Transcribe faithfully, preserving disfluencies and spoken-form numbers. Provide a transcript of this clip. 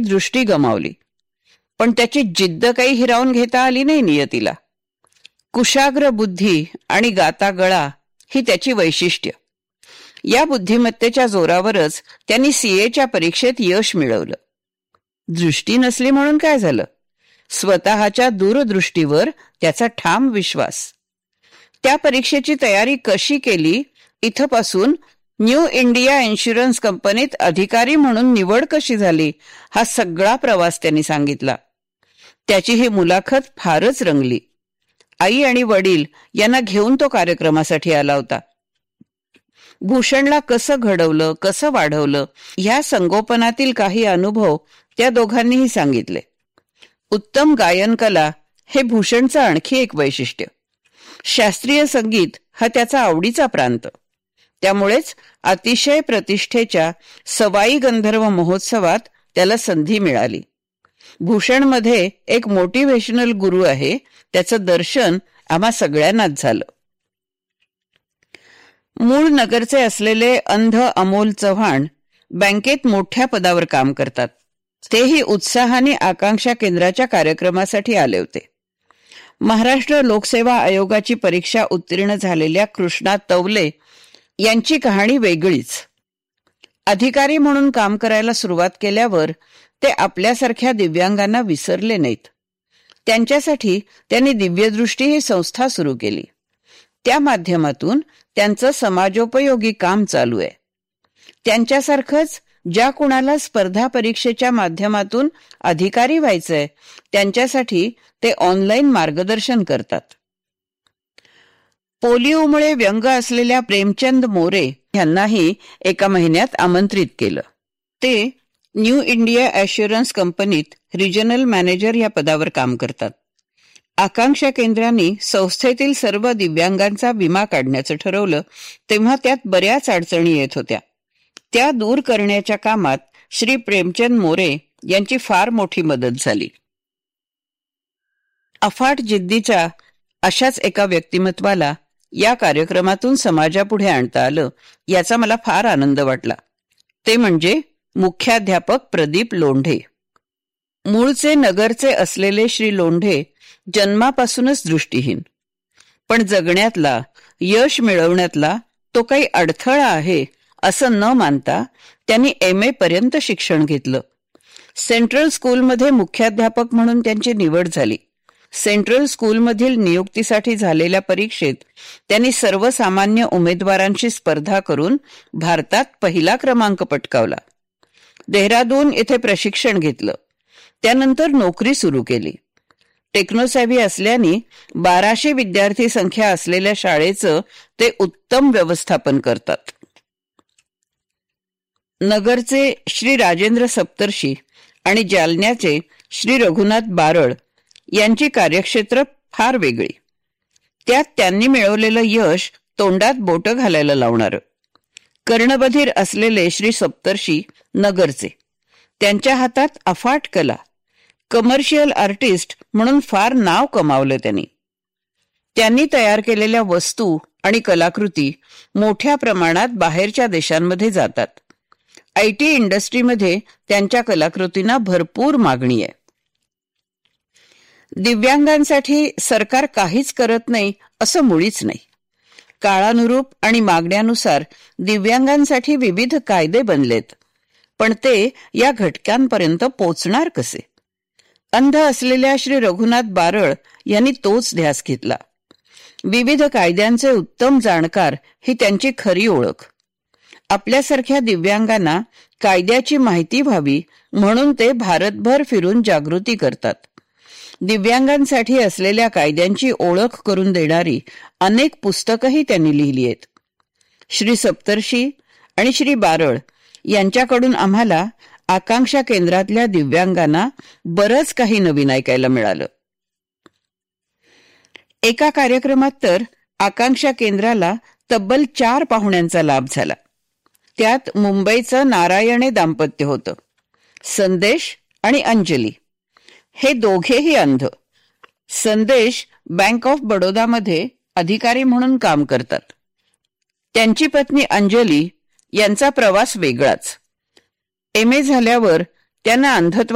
दृष्टी गमावली, पण त्याची जिद्द काही हिरावून घेता आली नाही नियतीला. कुशाग्र बुद्धी आणि गाता गळा ही त्याची वैशिष्ट्य. या बुद्धिमत्तेच्या जोरावरच त्यांनी सीएच्या परीक्षेत यश मिळवलं. दृष्टी नसली म्हणून काय झालं? स्वतःच्या दूरदृष्टीवर त्याचा ठाम विश्वास. त्या परीक्षेची तयारी कशी केली, इथपासून न्यू इंडिया इन्शुरन्स कंपनीत अधिकारी म्हणून निवड कशी झाली, हा सगळा प्रवास त्यांनी सांगितला. त्याची ही मुलाखत फारच रंगली. आई आणि वडील यांना घेऊन तो कार्यक्रमासाठी आला होता. भूषणला कसं घडवलं, कसं वाढवलं, ह्या संगोपनातील काही अनुभव त्या दोघांनीही सांगितले. उत्तम गायन कला हे भूषणचं आणखी एक वैशिष्ट्य. शास्त्रीय संगीत हा त्याचा आवडीचा प्रांत. त्यामुळेच अतिशय प्रतिष्ठेच्या सवाई गंधर्व महोत्सवात त्याला संधी मिळाली. भूषणमध्ये एक मोटिव्हेशनल गुरु आहे, त्याचं दर्शन आम्हा सगळ्यांनाच झालं. मूळ नगरचे असलेले अंध अमोल चव्हाण बँकेत मोठ्या पदावर काम करतात. तेही उत्साहाने आकांक्षा केंद्राच्या कार्यक्रमासाठी आले होते. महाराष्ट्र लोकसेवा आयोगाची परीक्षा उत्तीर्ण झालेल्या कृष्णा तवले यांची कहाणी वेगळीच. अधिकारी म्हणून काम करायला सुरुवात केल्यावर ते आपल्यासारख्या दिव्यांगांना विसरले नाहीत. त्यांच्यासाठी त्यांनी दिव्यदृष्टी ही संस्था सुरू केली. त्या माध्यमातून त्यांचं समाजोपयोगी काम चालू आहे. त्यांच्यासारखंच ज्या कुणाला स्पर्धा परीक्षेच्या माध्यमातून अधिकारी व्हायचंय, त्यांच्यासाठी ते ऑनलाईन मार्गदर्शन करतात. पोलिओमुळे व्यंग असलेल्या प्रेमचंद मोरे यांनाही एका महिन्यात आमंत्रित केलं. ते न्यू इंडिया ॲश्युरन्स कंपनीत रिजनल मॅनेजर या पदावर काम करतात. आकांक्षा केंद्राने संस्थेतील सर्व दिव्यांगांचा विमा काढण्याचं ठरवलं, तेव्हा त्यात बऱ्याच अडचणी येत होत्या. त्या दूर करण्याच्या कामात श्री प्रेमचंद मोरे यांची फार मोठी मदत झाली. अफाट जिद्दीच्या अशाच एका व्यक्तिमत्वाला या कार्यक्रमातून समाजापुढे आणता आलं, याचा मला फार आनंद वाटला. ते म्हणजे मुख्याध्यापक प्रदीप लोंढे. मूळचे नगरचे असलेले श्री लोंढे जन्मापासूनच दृष्टीहीन, पण जगण्यातला, यश मिळवण्यातला तो काही अडथळा आहे असं न मानता त्यांनी एम ए पर्यंत शिक्षण घेतलं. सेंट्रल स्कूलमध्ये मुख्याध्यापक म्हणून त्यांची निवड झाली. सेंट्रल स्कूलमधील नियुक्तीसाठी झालेल्या परीक्षेत त्यांनी सर्वसामान्य उमेदवारांशी स्पर्धा करून भारतात पहिला क्रमांक पटकावला. देहरादून येथे प्रशिक्षण घेतलं. त्यानंतर नोकरी सुरू केली. टेक्नोसॅव्ही असल्याने बाराशे विद्यार्थी संख्या असलेल्या शाळेचं ते उत्तम व्यवस्थापन करतात. नगरचे श्री राजेंद्र सप्तर्षी आणि जालन्याचे श्री रघुनाथ बारळ यांची कार्यक्षेत्र फार वेगळी. त्यात त्यांनी मिळवलेलं यश तोंडात बोटं घालायला लावणारं. कर्णबधीर असलेले श्री सप्तर्षी नगरचे, त्यांच्या हातात अफाट कला. कमर्शियल आर्टिस्ट म्हणून फार नाव कमावलं त्यांनी. त्यांनी तयार केलेल्या वस्तू आणि कलाकृती मोठ्या प्रमाणात बाहेरच्या देशांमध्ये जातात. आय टी इंडस्ट्रीमध्ये त्यांच्या कलाकृतींना भरपूर मागणी आहे. दिव्यांगांसाठी सरकार काहीच करत नाही असं मुळीच नाही. काळानुरूप आणि मागण्यानुसार दिव्यांगांसाठी विविध कायदे बनलेत, पण ते या घटकांपर्यंत पोचणार कसे? अंध असलेल्या श्री रघुनाथ बारळ यांनी तोच ध्यास घेतला. विविध कायद्यांचे उत्तम जाणकार ही त्यांची खरी ओळख. आपल्यासारख्या दिव्यांगांना कायद्याची माहिती व्हावी म्हणून ते भारतभर फिरून जागृती करतात. दिव्यांगांसाठी असलेल्या कायद्यांची ओळख करून देणारी अनेक पुस्तकंही त्यांनी लिहिली आहेत. श्री सप्तर्षी आणि श्री बारळ यांच्याकडून आम्हाला आकांक्षा केंद्रातल्या दिव्यांगांना बरंच काही नवीन ऐकायला मिळालं. एका कार्यक्रमात तर आकांक्षा केंद्राला तब्बल चार पाहुण्यांचा लाभ झाला. त्यात मुंबईचं नारायणे दाम्पत्य होतं. संदेश आणि अंजली हे दोघेही अंध. संदेश बँक ऑफ बडोदामध्ये अधिकारी म्हणून काम करतात. त्यांची पत्नी अंजली यांचा प्रवास वेगळाच. एम ए झाल्यावर त्यांना अंधत्व